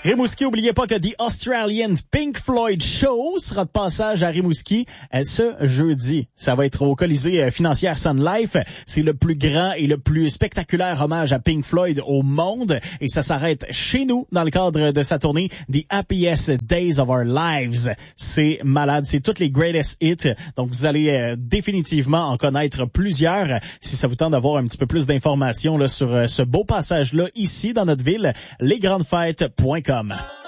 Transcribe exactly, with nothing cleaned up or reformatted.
Rimouski, oubliez pas que The Australian Pink Floyd Show sera de passage à Rimouski euh, ce jeudi. Ça va être au Colisée euh, financière Sun Life. C'est le plus grand et le plus spectaculaire hommage à Pink Floyd au monde. Et ça s'arrête chez nous dans le cadre de sa tournée The Happiest Days of Our Lives. C'est malade. C'est toutes les greatest hits. Donc, vous allez euh, définitivement en connaître plusieurs. Si ça vous tente d'avoir un petit peu plus d'informations là, sur euh, ce beau passage-là ici dans notre ville, les grandes fêtes point com.